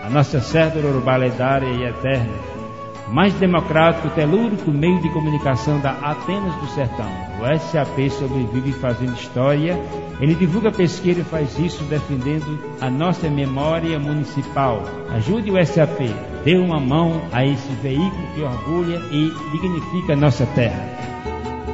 a nossa cédula urbana lendária e eterna, mais democrático e telúrico meio de comunicação da Atenas do Sertão. O SAP sobrevive fazendo história, ele divulga pesquisa e faz isso defendendo a nossa memória municipal. Ajude o SAP, dê uma mão a esse veículo que orgulha e dignifica a nossa terra.